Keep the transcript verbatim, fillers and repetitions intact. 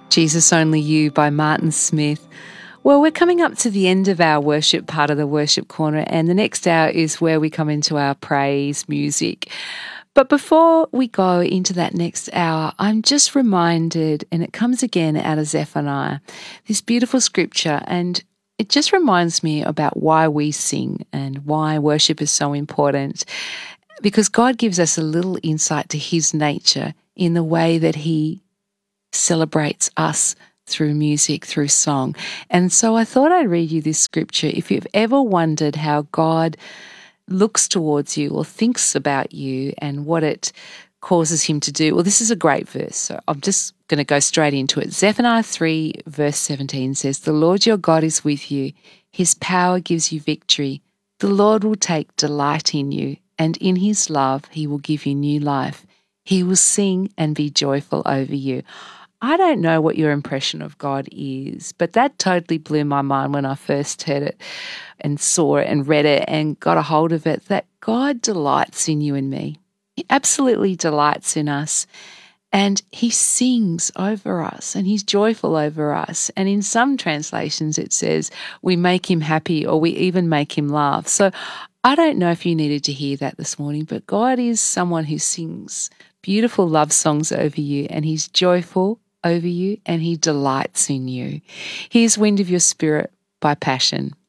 Jesus Only You by Martin Smith. Well, we're coming up to the end of our worship part of the Worship Corner, and the next hour is where we come into our praise music. But before we go into that next hour, I'm just reminded, and it comes again out of Zephaniah, this beautiful scripture, and it just reminds me about why we sing and why worship is so important, because God gives us a little insight to his nature in the way that he celebrates us through music, through song. And so I thought I'd read you this scripture. If you've ever wondered how God looks towards you or thinks about you and what it causes him to do, well, this is a great verse. So I'm just going to go straight into it. Zephaniah three verse seventeen says, "The Lord your God is with you. His power gives you victory. The Lord will take delight in you, and in his love he will give you new life. He will sing and be joyful over you." I don't know what your impression of God is, but that totally blew my mind when I first heard it and saw it and read it and got a hold of it, that God delights in you and me. He absolutely delights in us, and he sings over us and he's joyful over us. And in some translations it says we make him happy or we even make him laugh. So I don't know if you needed to hear that this morning, but God is someone who sings beautiful love songs over you, and he's joyful over you and he delights in you. Here's Wind of Your Spirit by Passion.